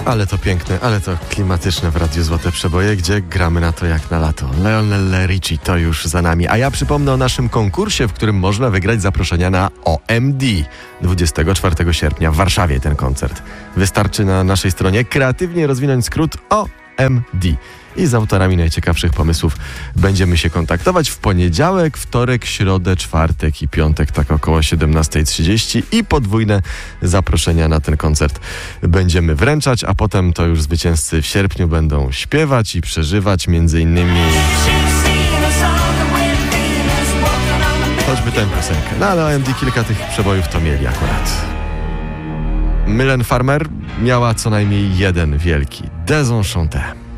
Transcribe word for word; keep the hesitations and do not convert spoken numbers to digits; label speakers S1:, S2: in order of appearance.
S1: Ale to piękne, ale to klimatyczne w Radiu Złote Przeboje, gdzie gramy na to jak na lato. Lionel Richie to już za nami. A ja przypomnę o naszym konkursie, w którym można wygrać zaproszenia na O M D. dwudziestego czwartego sierpnia w Warszawie ten koncert. Wystarczy na naszej stronie kreatywnie rozwinąć skrót O M D. I z autorami najciekawszych pomysłów będziemy się kontaktować w poniedziałek, wtorek, środę, czwartek i piątek, tak około siedemnasta trzydzieści, i podwójne zaproszenia na ten koncert będziemy wręczać, a potem to już zwycięzcy w sierpniu będą śpiewać i przeżywać między innymi choćby tę piosenkę. No ale O M D kilka tych przebojów to mieli akurat. Mylène Farmer miała co najmniej jeden wielki. Deson Chanté.